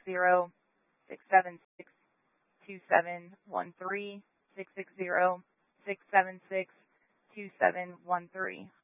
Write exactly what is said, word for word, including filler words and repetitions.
zero, six seven six, two seven one three, six six zero, six seven six, two seven one three.